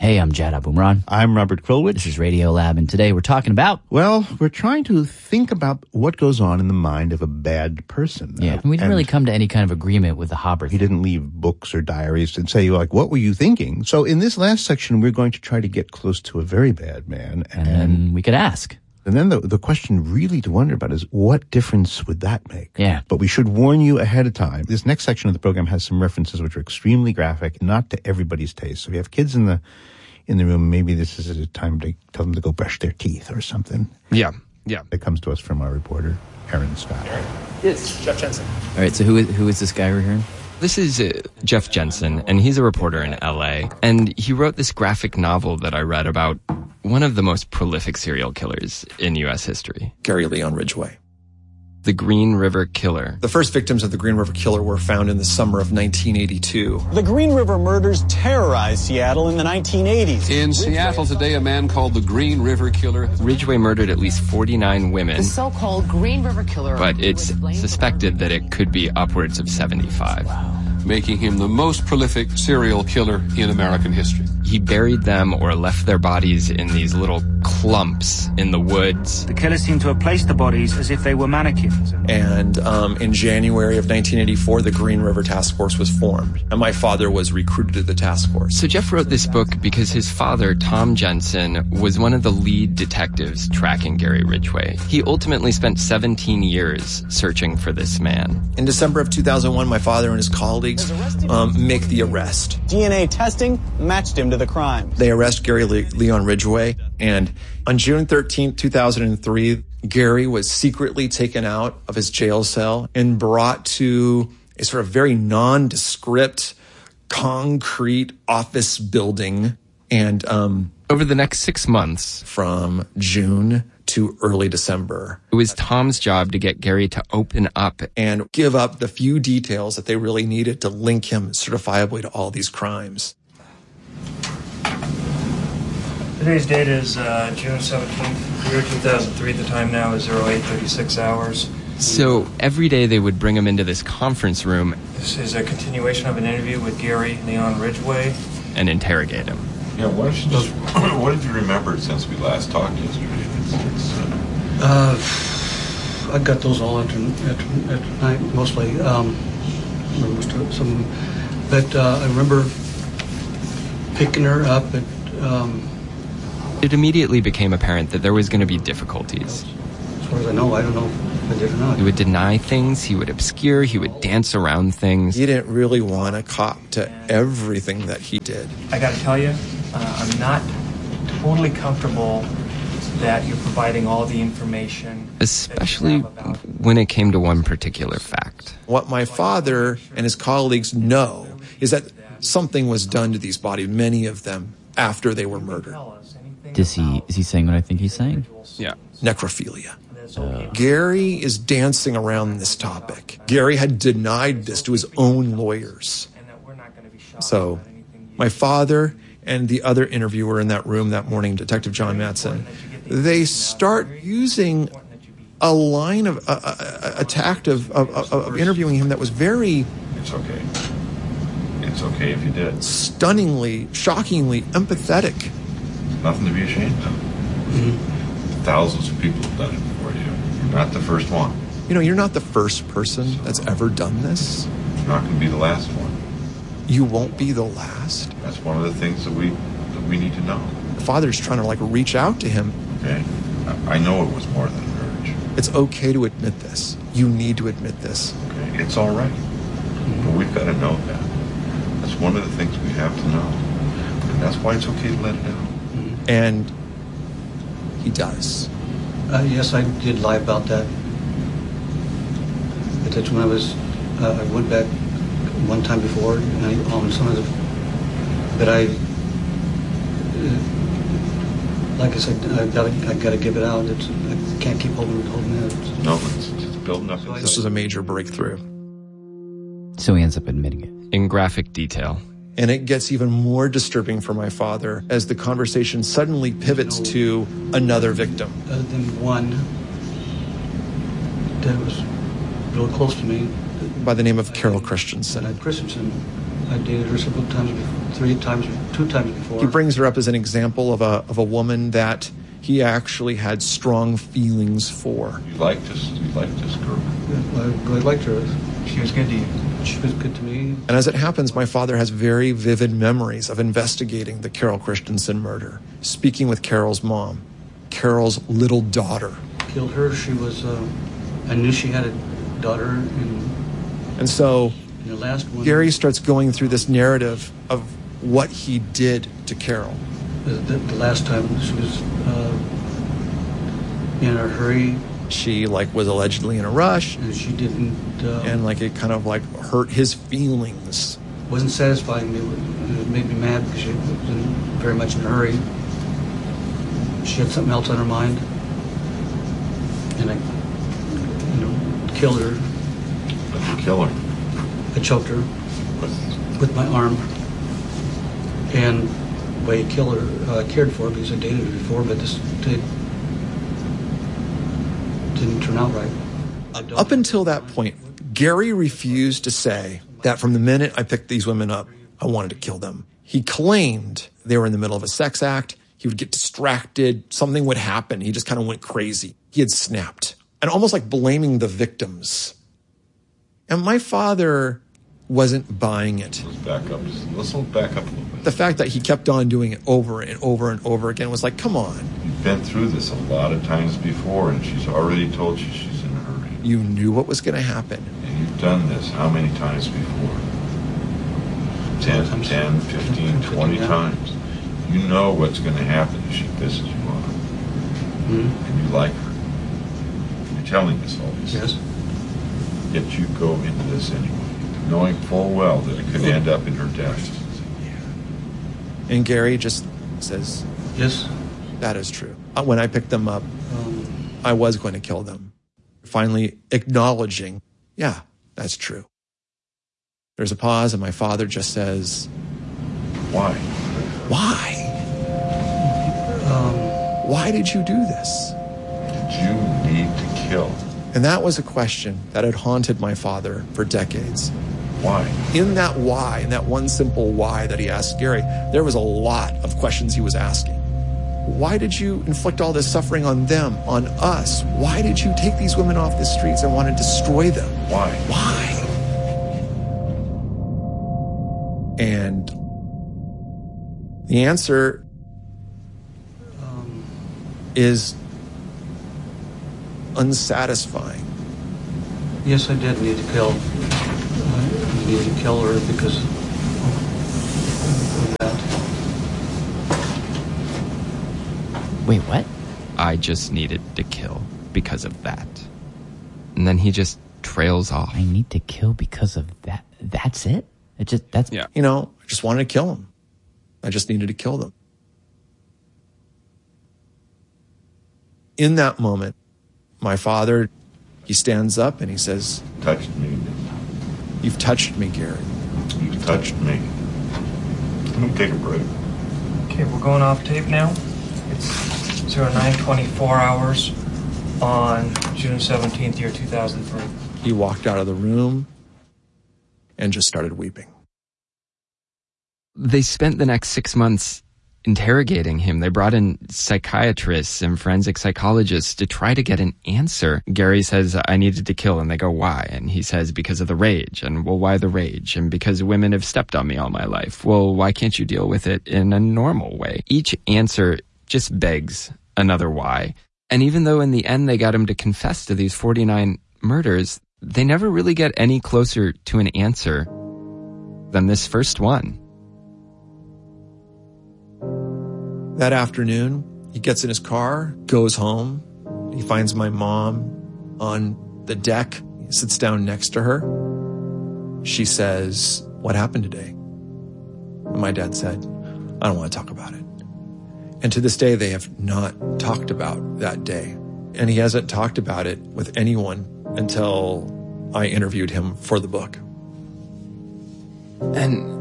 Hey, I'm Jad Abumrad. I'm Robert Krulwich. This is Radio Lab, and today we're talking about... Well, we're trying to think about what goes on in the mind of a bad person. Yeah, we didn't really come to any kind of agreement with the Haber thing. He didn't leave books or diaries and say, like, what were you thinking? So in this last section, we're going to try to get close to a very bad man. And then we could ask. And then the question really to wonder about is, what difference would that make? Yeah. But we should warn you ahead of time. This next section of the program has some references which are extremely graphic, not to everybody's taste. So if you have kids in the room, maybe this is a time to tell them to go brush their teeth or something. Yeah. That comes to us from our reporter, Aaron Scott. Yes, Jeff Jensen. All right, so who is this guy we're hearing? This is Jeff Jensen, and he's a reporter in L.A., and he wrote this graphic novel that I read about one of the most prolific serial killers in U.S. history. Gary Leon Ridgway. The Green River Killer. The first victims of the Green River Killer were found in the summer of 1982. The Green River murders terrorized Seattle in the 1980s. In Seattle today, a man called the Green River Killer. Ridgway murdered at least 49 women. The so-called Green River Killer. But it's suspected that it could be upwards of 75. Wow. Making him the most prolific serial killer in American history. He buried them or left their bodies in these little clumps in the woods. The killer seemed to have placed the bodies as if they were mannequins. And in January of 1984, the Green River Task Force was formed, and my father was recruited to the task force. So Jeff wrote this book because his father, Tom Jensen, was one of the lead detectives tracking Gary Ridgway. He ultimately spent 17 years searching for this man. In December of 2001, my father and his colleagues make the arrest. DNA testing matched him to the crime. They arrest Gary Leon Ridgway, and on June 13, 2003, Gary was secretly taken out of his jail cell and brought to a sort of very nondescript concrete office building. And over the next 6 months, from June to early December, it was Tom's job to get Gary to open up and give up the few details that they really needed to link him certifiably to all these crimes. Today's date is June 17th, year 2003. The time now is 08:36 hours. So every day they would bring him into this conference room. This is a continuation of an interview with Gary Leon Ridgway. And interrogate him. Yeah, what have you remembered since we last talked yesterday? I got those all at night, mostly. But I remember picking her up at... It immediately became apparent that there was going to be difficulties. As far as I know, I don't know if I did or not. He would deny things, he would obscure, he would dance around things. He didn't really want to cop to everything that he did. I got to tell you, I'm not totally comfortable that you're providing all the information. Especially when it came to one particular fact. What my father and his colleagues know is that something was done to these bodies, many of them, after they were murdered. Is he saying what I think he's saying? Yeah. Necrophilia. Gary is dancing around this topic. Gary had denied this to his own lawyers. So my father and the other interviewer in that room that morning, Detective John Mattson, they start using a line of a tact of interviewing him that was very... It's okay. It's okay if you did. Stunningly, shockingly empathetic. Nothing to be ashamed of. Mm-hmm. Thousands of people have done it before you. You're not the first one. You know, you're not the first person that's ever done this. You're not going to be the last one. You won't be the last. That's one of the things that we need to know. Father's trying to reach out to him. Okay, I know it was more than an urge. It's okay to admit this. You need to admit this. Okay, it's all right. But we've got to know that. That's one of the things we have to know. And that's why it's okay to let it out. And he does. Yes, I did lie about that. But that's when I went back one time before, and some of the, that I, like I said, I gotta give it out. I can't keep holding it. No, it's building up. This was a major breakthrough. So he ends up admitting it. In graphic detail. And it gets even more disturbing for my father as the conversation suddenly pivots to another victim. Other than one that was real close to me. By the name of Carol Christensen. Christensen, I dated her several times, two times before. He brings her up as an example of a woman that he actually had strong feelings for. You liked this girl? Yeah, I liked her. She was good to you. She was good to me. And as it happens, my father has very vivid memories of investigating the Carol Christensen murder, speaking with Carol's mom, Carol's little daughter. Killed her. She was, I knew she had a daughter. And so the last one, Gary starts going through this narrative of what he did to Carol. The last time she was in a hurry. She was allegedly in a rush. And she didn't. And it kind of hurt his feelings. Wasn't satisfying me. It made me mad because she was very much in a hurry. She had something else on her mind. And I, killed her. How'd you kill her? I choked her with my arm. And the way I killed her, I cared for her because I dated her before, but this didn't turn out right. Up until that point, Gary refused to say that from the minute I picked these women up, I wanted to kill them. He claimed they were in the middle of a sex act. He would get distracted. Something would happen. He just kind of went crazy. He had snapped. And almost blaming the victims. And my father wasn't buying it. Let's back up a little bit. The fact that he kept on doing it over and over and over again was come on. You've been through this a lot of times before, and she's already told you she's in a hurry. You knew what was going to happen. And you've done this how many times before? 10, 15, 20 times. You know what's going to happen if she pisses you off. Mm-hmm. And you like her. You're telling us all this. Yes. Yet you go into this anyway, knowing full well that it could end up in her death. And Gary just says, yes, that is true. When I picked them up, I was going to kill them. Finally acknowledging, yeah, that's true. There's a pause, and my father just says, why? Why? Why did you do this? Did you need to kill? And that was a question that had haunted my father for decades. Why? In that why, in that one simple why that he asked Gary, there was a lot of questions he was asking. Why did you inflict all this suffering on them, on us? Why did you take these women off the streets and want to destroy them? Why? Why? And the answer is unsatisfying. Yes, I did need to kill. I needed to kill her because of that. Wait, what? I just needed to kill because of that. And then he just trails off. I need to kill because of that. That's it? Yeah. I just wanted to kill them. I just needed to kill them. In that moment, my father, he stands up and he says, touched me. You've touched me, Gary. You've touched me. I'm going to take a break. Okay, we're going off tape now. It's 09:24 hours on June 17th, year 2003. He walked out of the room and just started weeping. They spent the next 6 months interrogating him. They brought in psychiatrists and forensic psychologists to try to get an answer. Gary says, I needed to kill. And they go, why? And he says, because of the rage. And, well, why the rage? And because women have stepped on me all my life. Well, why can't you deal with it in a normal way? Each answer just begs another why. And even though in the end they got him to confess to these 49 murders, they never really get any closer to an answer than this first one. That afternoon, he gets in his car, goes home. He finds my mom on the deck. He sits down next to her. She says, what happened today? And my dad said, I don't want to talk about it. And to this day, they have not talked about that day. And he hasn't talked about it with anyone until I interviewed him for the book. And,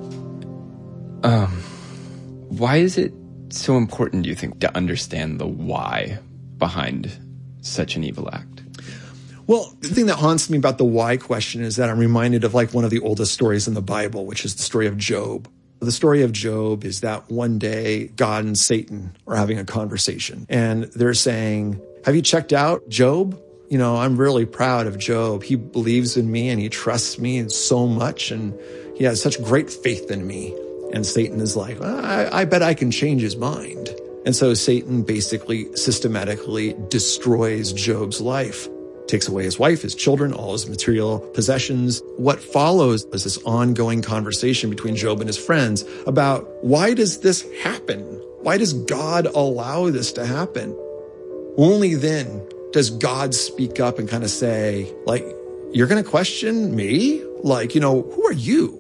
why is it so important, do you think, to understand the why behind such an evil act? Well, the thing that haunts me about the why question is that I'm reminded of like one of the oldest stories in the Bible, which is the story of Job. The story of Job is that one day God and Satan are having a conversation and they're saying, have you checked out Job? You know, I'm really proud of Job. He believes in me and he trusts me so much and he has such great faith in me. And Satan is like, I bet I can change his mind. And so Satan basically systematically destroys Job's life. Takes away his wife, his children, all his material possessions. What follows is this ongoing conversation between Job and his friends about why does this happen? Why does God allow this to happen? Only then does God speak up and kind of say, like, you're going to question me? Like, who are you?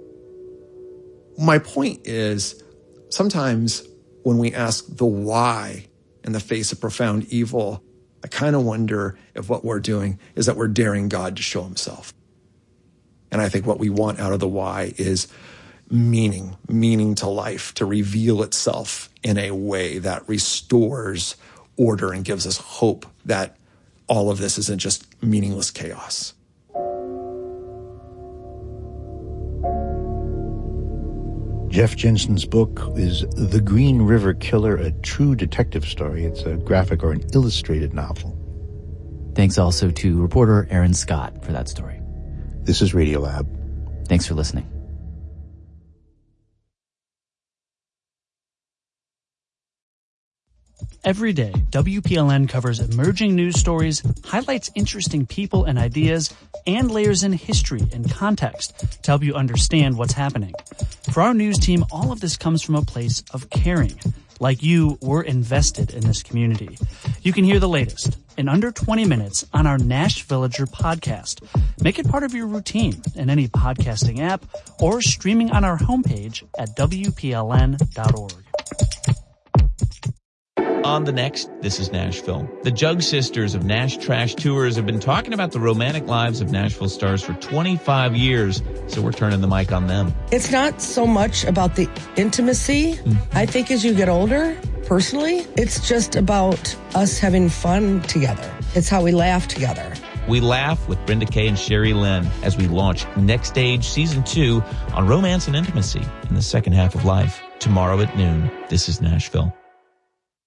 My point is, sometimes when we ask the why in the face of profound evil, I kind of wonder if what we're doing is that we're daring God to show himself. And I think what we want out of the why is meaning to life, to reveal itself in a way that restores order and gives us hope that all of this isn't just meaningless chaos. Jeff Jensen's book is The Green River Killer, a true detective story. It's a graphic or an illustrated novel. Thanks also to reporter Aaron Scott for that story. This is Radiolab. Thanks for listening. Every day, WPLN covers emerging news stories, highlights interesting people and ideas, and layers in history and context to help you understand what's happening. For our news team, all of this comes from a place of caring. Like you, we're invested in this community. You can hear the latest in under 20 minutes on our Nash Villager podcast. Make it part of your routine in any podcasting app or streaming on our homepage at WPLN.org. On the next, This is Nashville. The Jug Sisters of Nash Trash Tours have been talking about the romantic lives of Nashville stars for 25 years, so we're turning the mic on them. It's not so much about the intimacy. I think as you get older, personally, it's just about us having fun together. It's how we laugh together. We laugh with Brenda Kay and Sherry Lynn as we launch Next Stage Season 2 on romance and intimacy in the second half of life. Tomorrow at noon, This is Nashville.